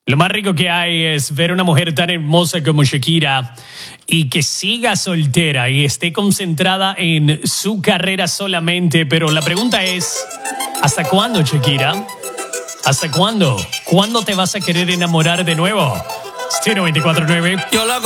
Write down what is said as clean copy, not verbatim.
Lo más rico que hay es ver una mujer tan hermosa como Shakira y que siga soltera y esté concentrada en su carrera solamente. Pero la pregunta es, ¿hasta cuándo, Shakira? ¿Hasta cuándo? ¿Cuándo te vas a querer enamorar de nuevo? Estilo 24/9. Yo la